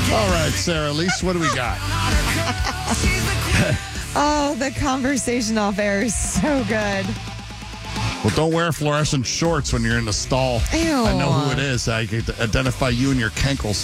All right, Sarah Elise, what do we got? Oh, the conversation off air is so good. Well, don't wear fluorescent shorts when you're in the stall. Ew. I know who it is. I can identify you and your cankles.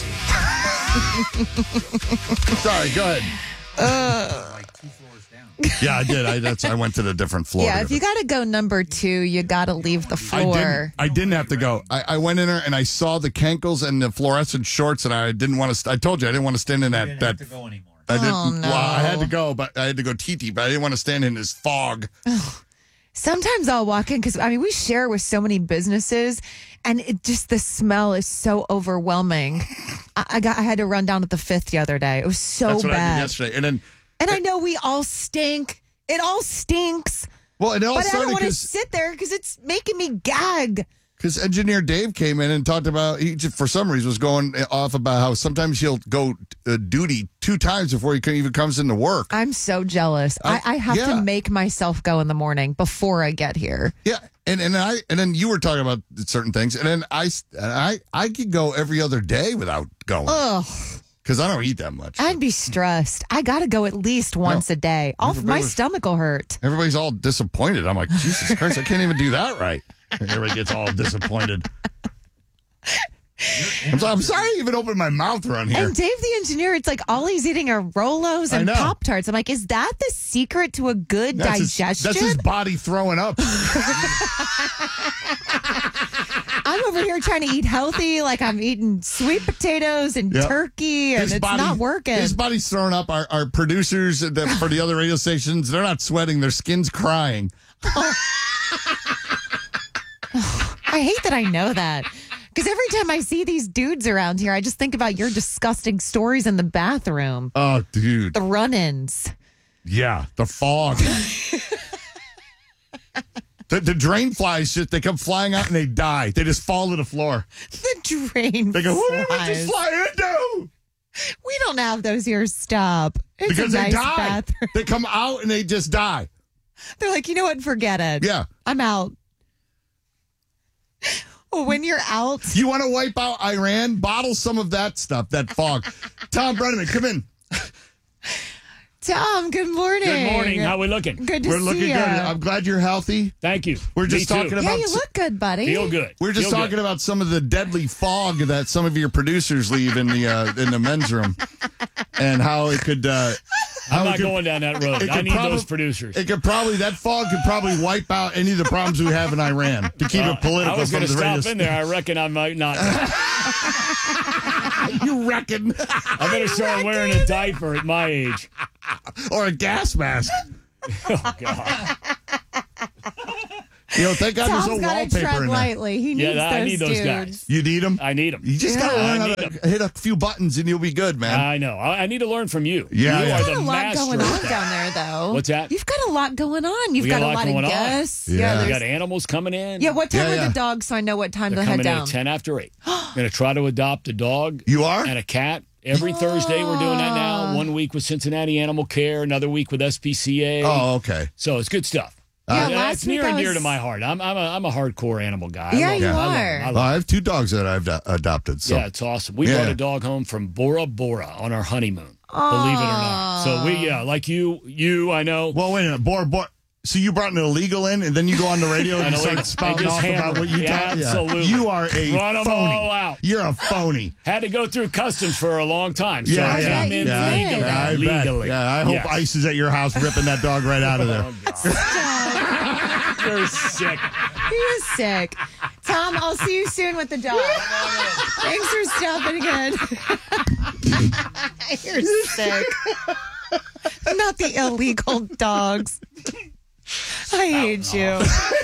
Sorry, go ahead. Like 2 floors down. Yeah, I did. I went to the different floor. Yeah, if you got to go number 2, you got to leave the floor. I didn't have to go. I went in there and I saw the cankles and the fluorescent shorts, and I didn't want to. I told you I didn't want to stand in You that. didn't that have to go anymore. I didn't. Oh, no. Well, I had to go, but I had to go TT, but I didn't want to stand in this fog. Sometimes I'll walk in because, we share with so many businesses, and the smell is so overwhelming. I had to run down at the Fifth the other day. It was so That's what I bad. did yesterday, and then. And I know we all stink. It all stinks. Well, it all But I started don't want to because sit there because it's making me gag. Engineer Dave came in and talked about, he just, for some reason was going off about how sometimes he'll go duty 2 times before he even comes into work. I'm so jealous. I have yeah. to make myself go in the morning before I get here. Yeah, and then you were talking about certain things, and then I could go every other day without going. Ugh. Because I don't eat that much. I'd be stressed. I got to go at least once a day. My stomach will hurt. Everybody's all disappointed. I'm like, Jesus Christ, I can't even do that right. Everybody gets all disappointed. I'm sorry I even opened my mouth around here. And Dave the engineer, it's like all he's eating are Rolos and Pop-Tarts. I'm like, is that the secret to a good digestion? That's his body throwing up. I'm over here trying to eat healthy, like I'm eating sweet potatoes and turkey, and not working. His body's throwing up. Our producers for the other radio stations, they're not sweating. Their skin's crying. I hate that I know that. Because every time I see these dudes around here, I just think about your disgusting stories in the bathroom. Oh, dude. The run-ins. Yeah, the fog. The drain flies, they come flying out and they die. They just fall to the floor. The drain They go, what did we flies. just fly into? We don't have those here. Stop. It's Because a nice they die. bathroom. They come out and they just die. They're like, you know what? Forget it. Yeah. I'm out. Well, when you're out. You want to wipe out Iran? Bottle some of that stuff, that fog. Tom Brenneman, come in. Tom, good morning. Good morning. How we looking? Good to We're see looking you. good. I'm glad you're healthy. Thank you. We're just Me too. talking about. Yeah, you look good, buddy. Feel good. We're just Feel talking good. about some of the deadly fog that some of your producers leave in the men's room, and how it could. I'm not going down that road. I need those producers. It could probably that fog could probably wipe out any of the problems we have in Iran to keep it political. I was going to from the radio stop in there. I reckon I might not. You reckon? I better start wearing a diaper at my age. Or a gas mask. Oh, God. Thank God Tom's there's no got to wallpaper tread in there. lightly. He needs Yeah, I need those dudes. guys. You need them? I need them. You just got to learn how to hit a few buttons and you'll be good, man. I know. I need to learn from you. Yeah, you yeah. are You've the got a lot master going of on that. down there, though. What's that? You've got a lot going on. You've We got got a a lot lot going of on. guests. Yeah. We there's- got animals coming in. Yeah, what time Yeah, are yeah. the dogs so I know what time They're to head coming in down? at 10 after 8. I'm going to try to adopt a dog. You are? And a cat. Every Thursday we're doing that now. 1 week with Cincinnati Animal Care, another week with SPCA. Oh, okay. So it's good stuff. Yeah, Yeah, last it's week near and I dear was- to my heart. I'm a hardcore animal guy. Yeah, I love you them. I love are. them. I love Well, them. I have 2 dogs that I've adopted. So. Yeah, it's awesome. We Yeah. brought a dog home from Bora Bora on our honeymoon. Believe it or not. So like you, I know. Well, wait a minute. So you brought an illegal in, and then you go on the radio and you start spouting off about what you talk. Absolutely. You are a Run 'em phony. all out. You're a phony. Had to go through customs for a long time. So Yeah, I yeah. came in Yeah, legally. Yeah, I bet. legally. Yeah, I hope Yes. ICE is at your house ripping that dog right out of there. You're sick. He is sick. Tom, I'll see you soon with the dog. Thanks for stopping again. You're sick. Not the illegal dogs. I hate you.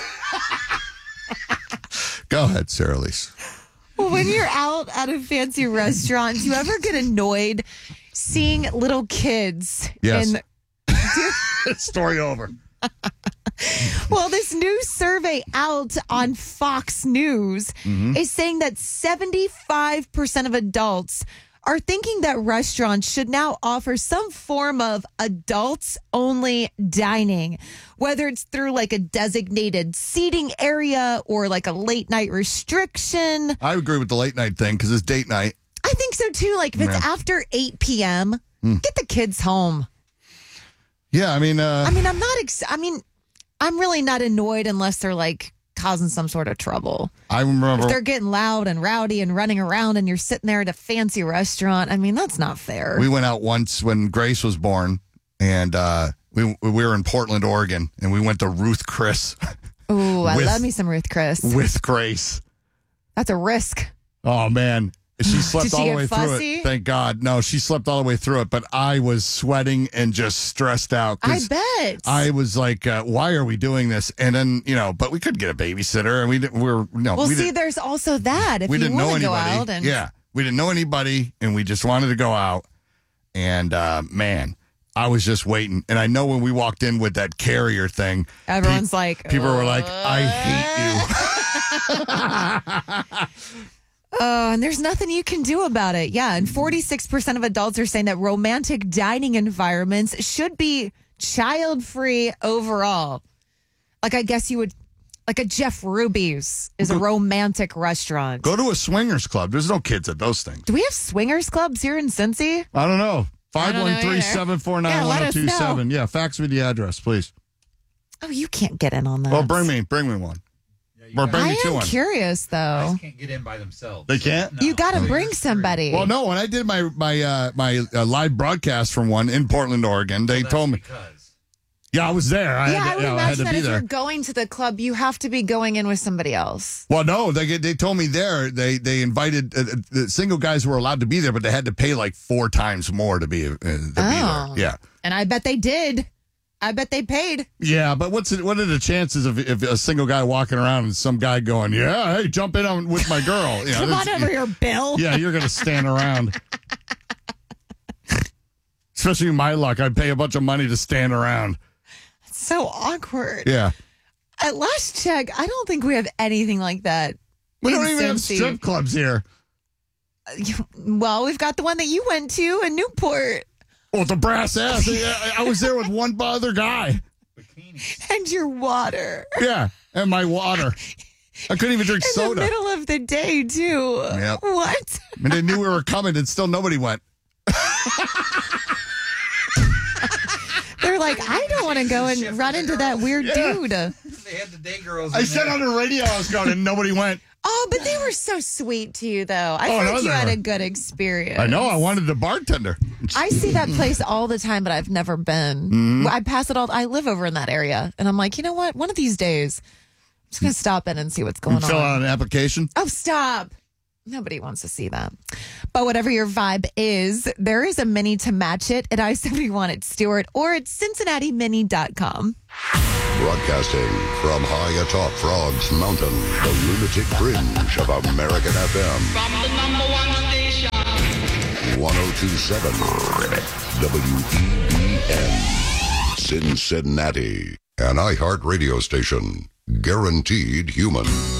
Go ahead, Sarah Lise. Well, when you're out at a fancy restaurant, do you ever get annoyed seeing little kids? Yes. In Story over. Well, this new survey out on Fox News is saying that 75% of adults are thinking that restaurants should now offer some form of adults-only dining, whether it's through like a designated seating area or like a late-night restriction. I agree with the late night thing because it's date night. I think so too. Like if it's Yeah. after 8 p.m., get the kids home. Yeah, I mean, I'm not. I'm really not annoyed unless they're like causing some sort of trouble. I remember. If they're getting loud and rowdy and running around, and you're sitting there at a fancy restaurant. I mean, that's not fair. We went out once when Grace was born, and we were in Portland, Oregon, and we went to Ruth Chris Ooh, I with- love me some Ruth Chris. with Grace. That's a risk. Oh man, she slept Did she all the get way through fussy? it. Thank God. No, she slept all the way through it, but I was sweating and just stressed out. I 'cause bet. I was like, why are we doing this? And then, but we could get a babysitter, and we didn't. well, see, there's also that. If we you didn't know want to go anybody. out and Yeah, we didn't know anybody, and we just wanted to go out. And man, I was just waiting. And I know when we walked in with that carrier thing, everyone's like, people were like, "I hate you." and there's nothing you can do about it. Yeah. And 46% of adults are saying that romantic dining environments should be child free overall. Like, I guess you would, like a Jeff Ruby's is a romantic restaurant. Go to a swingers club. There's no kids at those things. Do we have swingers clubs here in Cincy? I don't know. I don't know either. 513-749-1027. Yeah, fax me the address, please. Oh, you can't get in on that. Well, bring me one. Or bring I me to am one. curious, though. Can't get in by themselves. They can't? No. You got to bring somebody. Well, no. When I did my live broadcast from one in Portland, Oregon, they That's told me. because Yeah, I was there. I I had would to, I had imagine to that be if there. you're going to the club, you have to be going in with somebody else. Well, no, they told me there they invited the single guys who were allowed to be there, but they had to pay like 4 times more to be there. Yeah, And I bet they did. I bet they paid. yeah. But what are the chances of if a single guy walking around and some guy going, "Yeah, hey, jump in on with my girl"? You know, Come on that's- over here, Bill. Yeah, you're gonna stand around. Especially my luck, I'd pay a bunch of money to stand around. So awkward. Yeah, At last check, I don't think we have anything like that. we in don't even have Cincy. strip clubs here. Well, we've got the one that you went to in Newport Oh, the brass ass. I was there with one other guy. bikinis. and your water. Yeah, and my water. I couldn't even drink In soda. the middle of the day, too. Yep. What? And they knew we were coming, and still nobody went. They're like, I don't want to go and run into that weird dude. They had the day girls. I in said there. on the radio I was going, and nobody went. Oh, but they were so sweet to you, though. I Oh, feel no, like you they had were. a good experience. I know. I wanted the bartender. I see that place all the time, but I've never been. Mm-hmm. I pass it all. I live over in that area, and I'm like, you know what? One of these days, I'm just gonna stop in and see what's going Fill on. out an application. Oh, stop! Nobody wants to see that. But whatever your vibe is, there is a mini to match it at I-71 at Stewart or at CincinnatiMini.com. Broadcasting from high atop Frogs Mountain, the lunatic fringe of American FM. From the number 1 station. 1027 WEBN. Cincinnati, an iHeart radio station. Guaranteed human.